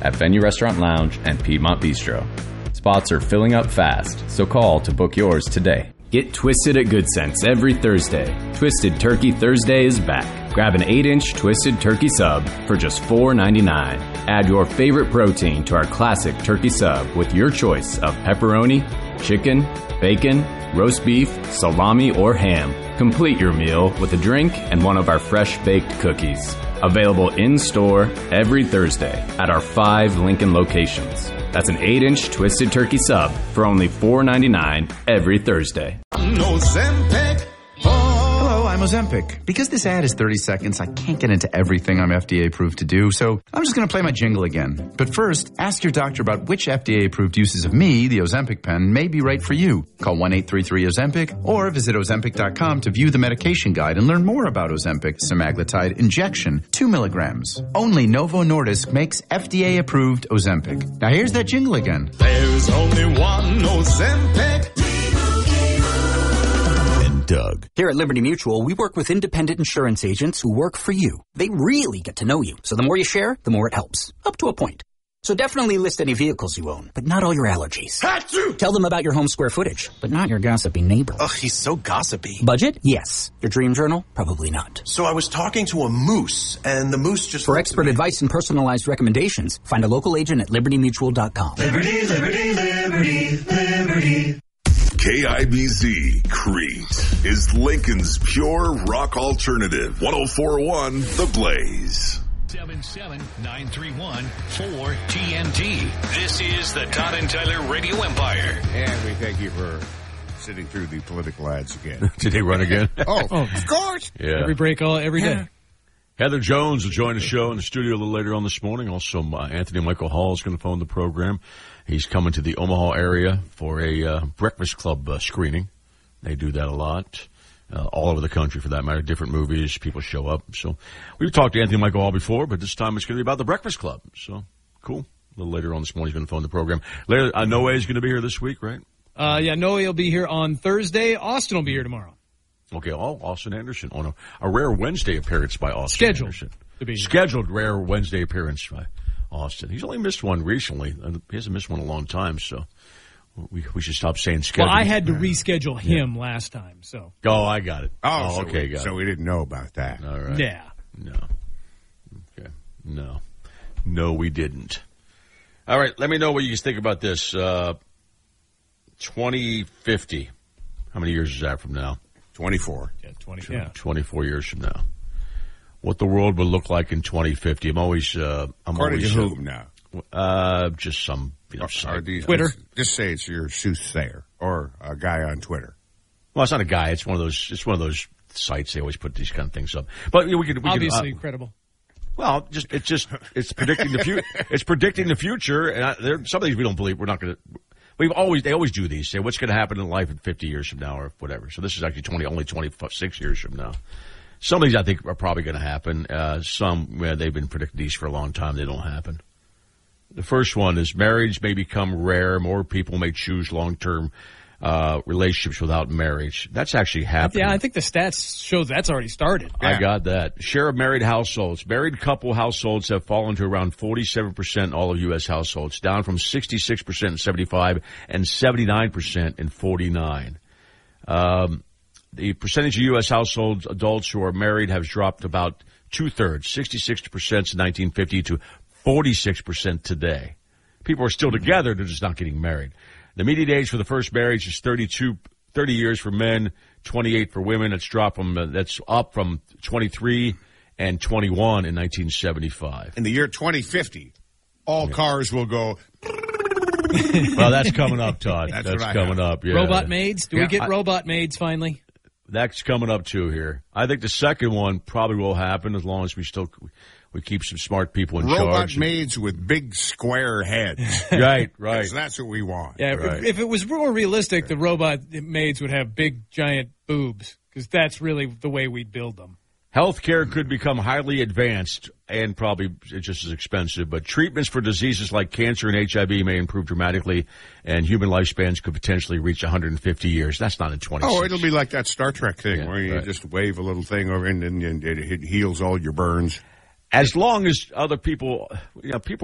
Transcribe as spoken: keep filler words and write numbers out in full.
at Venue Restaurant Lounge and Piedmont Bistro. Spots are filling up fast, so call to book yours today. Get twisted at Good Sense every Thursday. Twisted Turkey Thursday is back. Grab an eight inch Twisted Turkey Sub for just four ninety-nine. Add your favorite protein to our classic turkey sub with your choice of pepperoni, chicken, bacon, roast beef, salami, or ham. Complete your meal with a drink and one of our fresh-baked cookies. Available in-store every Thursday at our five Lincoln locations. That's an eight inch Twisted Turkey Sub for only four ninety-nine every Thursday. Ozempic. Hello, I'm Ozempic. Because this ad is thirty seconds, I can't get into everything I'm F D A approved to do, so I'm just going to play my jingle again. But first, ask your doctor about which F D A approved uses of me, the Ozempic pen, may be right for you. Call one eight three three Ozempic or visit Ozempic dot com to view the medication guide and learn more about Ozempic semaglutide injection, two milligrams. Only Novo Nordisk makes F D A approved Ozempic. Now here's that jingle again. There's only one Ozempic. Doug. Here at Liberty Mutual, we work with independent insurance agents who work for you. They really get to know you. So the more you share, the more it helps. Up to a point. So definitely list any vehicles you own, but not all your allergies. Achoo! Tell them about your home square footage, but not your gossipy neighbor. Ugh, he's so gossipy. Budget? Yes. Your dream journal? Probably not. So I was talking to a moose, and the moose just... For expert advice and personalized recommendations, find a local agent at liberty mutual dot com. Liberty, liberty, liberty, liberty. K I B Z Crete is Lincoln's pure rock alternative. one oh four point one The Blaze. seven seven nine three one four T N T. This is the Todd and Tyler Radio Empire. And we thank you for sitting through the political ads again. Did they run again? oh, oh, of course. Yeah. Every break, all every day. Heather Jones will join the show in the studio a little later on this morning. Also, uh, Anthony Michael Hall is going to phone the program. He's coming to the Omaha area for a uh, Breakfast Club uh, screening. They do that a lot, uh, all over the country for that matter. Different movies, people show up. So we've talked to Anthony Michael Hall before, but this time it's going to be about the Breakfast Club. So cool. A little later on this morning, he's going to phone the program. Later, I know he's going to be here this week, right? Uh, yeah, Noe will be here on Thursday. Austin will be here tomorrow. Okay, oh, Austin Anderson on a, a rare Wednesday appearance by Austin Scheduled Anderson. To be Scheduled rare Wednesday appearance by Austin. He's only missed one recently. He hasn't missed one in a long time, so we we should stop saying scheduled. Well, I had to reschedule him yeah. last time, so. Oh, I got it. Oh, oh so okay, we, got so it. we didn't know about that. All right. Yeah. No. Okay. No. No, we didn't. All right, let me know what you guys think about this. Uh, twenty fifty. How many years is that from now? twenty-four. Yeah, twenty. Yeah. twenty-four years from now. What the world will look like in twenty fifty. I'm always, uh, I'm According always, to whom now? Uh, just some, you know, are, are these, Twitter. Just, just say it's your soothsayer or a guy on Twitter. Well, it's not a guy. It's one of those. It's one of those sites. They always put these kind of things up. But you know, we could we obviously could, uh, credible. Well, just it's just it's predicting the future. It's predicting the future, and I, there some of these we don't believe. We're not going to. We've always they always do these. Say what's going to happen in life in fifty years from now or whatever. So this is actually twenty only twenty-six years from now. Some of these I think are probably going to happen. Uh, some yeah, they've been predicting these for a long time. They don't happen. The first one is marriage may become rare. More people may choose long-term uh, relationships without marriage. That's actually happening. Yeah, I think the stats show that's already started. I yeah. got that. Share of married households. Married couple households have fallen to around forty-seven percent in all of U S households, down from sixty-six percent in seventy-five and seventy-nine percent in forty-nine. Um, the percentage of U S households, adults who are married, has dropped about two-thirds, sixty-six percent in nineteen fifty to forty-six percent today. People are still together, they're just not getting married. The median age for the first marriage is thirty-two, thirty years for men, twenty-eight for women. It's dropped from, uh, that's up from twenty-three and twenty-one in nineteen seventy-five. In the year twenty fifty, all yeah. cars will go. Well, that's coming up, Todd. That's, that's coming have. up. Yeah. Robot maids? Do yeah, we get I, robot maids finally? That's coming up too here. I think the second one probably will happen as long as we still we keep some smart people in robot charge. Robot maids with big square heads. Right, right. That's, that's what we want. Yeah, right. if, if it was more realistic, the robot maids would have big, giant boobs because that's really the way we'd build them. Healthcare could become highly advanced and probably just as expensive, but treatments for diseases like cancer and H I V may improve dramatically, and human lifespans could potentially reach one hundred fifty years. That's not in twenty-six. Oh, it'll be like that Star Trek thing yeah, where you right. just wave a little thing over and then it heals all your burns. As long as other people, you know, people